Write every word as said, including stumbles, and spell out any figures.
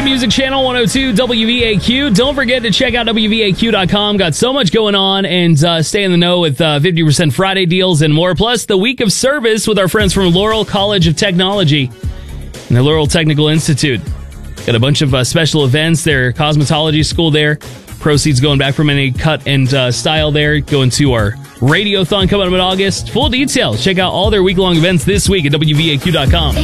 Hit Music Channel one oh two W V A Q. Don't forget to check out W V A Q dot com. Got so much going on, and uh, stay in the know with uh, fifty percent Friday deals and more. Plus, the week of service with our friends from Laurel College of Technology and the Laurel Technical Institute. Got a bunch of uh, special events. Their cosmetology school there. Proceeds going back from any cut and uh, style there. Going to our Radiothon coming up in August. Full details. Check out all their week-long events this week at W V A Q dot com.